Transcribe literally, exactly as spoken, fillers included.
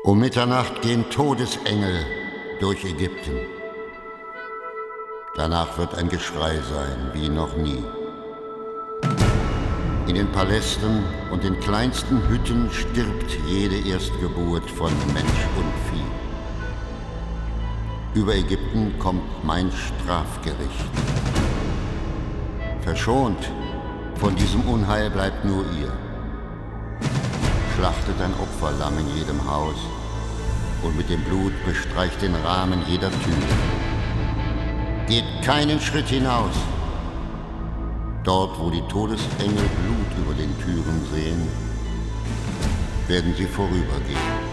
Um Mitternacht gehen Todesengel durch Ägypten. Danach wird ein Geschrei sein, wie noch nie. In den Palästen und den kleinsten Hütten stirbt jede Erstgeburt von Mensch und Vieh. Über Ägypten kommt mein Strafgericht. Verschont von diesem Unheil bleibt nur ihr. Schlachtet ein Opferlamm in jedem Haus und mit dem Blut bestreicht den Rahmen jeder Tür. Geht keinen Schritt hinaus. Dort, wo die Todesengel Blut über den Türen sehen, werden sie vorübergehen.